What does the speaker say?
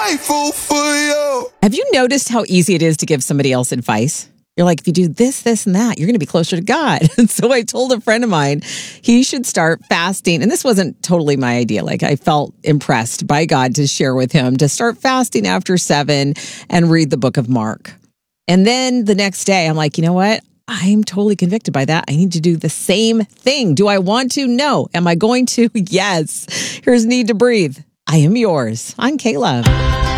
grateful for you. Have you noticed how easy it is to give somebody else advice? You're like, if you do this, this, and that, you're going to be closer to God. And so I told a friend of mine he should start fasting. And this wasn't totally my idea. Like, I felt impressed by God to share with him to start fasting after 7 and read the book of Mark. And then the next day, I'm like, you know what? I'm totally convicted by that. I need to do the same thing. Do I want to? No. Am I going to? Yes. Here's Need to Breathe. I am yours. I'm Kayla.